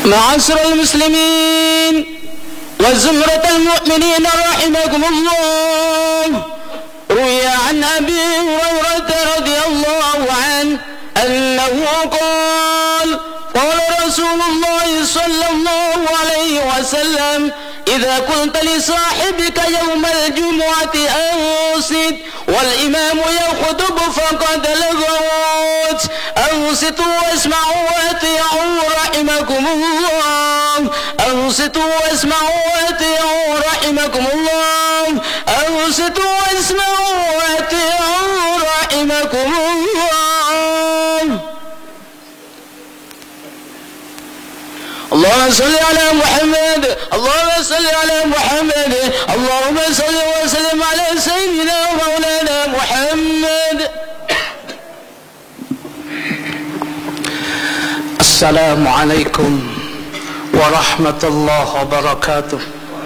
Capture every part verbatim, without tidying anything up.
معاشر المسلمين وزمرة المؤمنين رحمكم الله، روي عن أبي هريرة رضي الله عنه أنه قال قال رسول الله صلى الله عليه وسلم: إذا قلت لصاحبك يوم الجمعة أنصت والإمام يخطب فقد لغوت، أنصتوا واسمعوا وأطيعوا رحمكم الله، أنصتوا واسمعوا وأطيعوا رحمكم الله، أنصتوا واسمعوا وأطيعوا رحمكم الله. اللهم صل على محمد، اللهم صل على محمد، اللهم صل وسلم على سيدنا ومولانا محمد. السلام عليكم ورحمة الله وبركاته.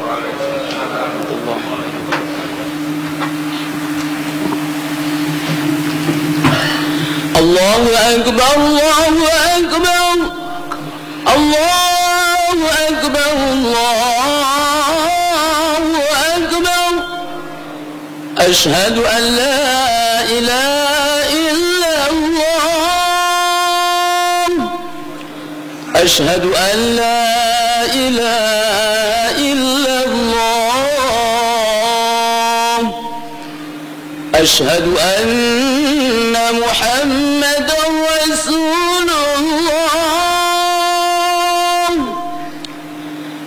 الله أكبر، الله أكبر، الله أكبر، الله أكبر. أشهد أن لا إله إلا الله، أشهد أن لا إله إلا الله، أشهد أن محمدا رسول